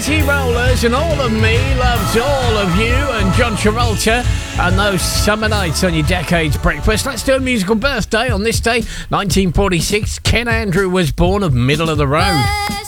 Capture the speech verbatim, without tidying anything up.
City Rollers and All of Me loves all of you, and John Travolta and those summer nights on your Decades Breakfast. Let's do a musical birthday on this day, nineteen forty-six. Ken Andrew was born of Middle of the Road.